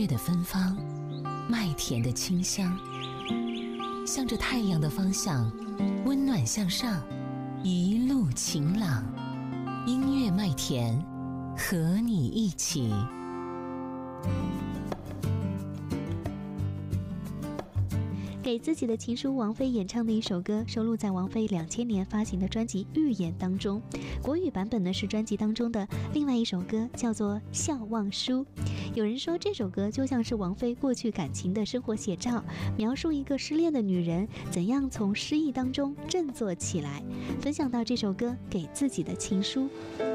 月的芬芳，麦田的清香，向着太阳的方向，温暖向上，一路晴朗。音乐麦田，和你一起。 给自己的情书，王菲演唱的一首歌，收录在王菲2000年发行的专辑《预言》当中。国语版本呢是专辑当中的另外一首歌，叫做《笑忘书》。有人说这首歌就像是王菲过去感情的生活写照，描述一个失恋的女人怎样从失意当中振作起来。分享到这首歌给自己的情书。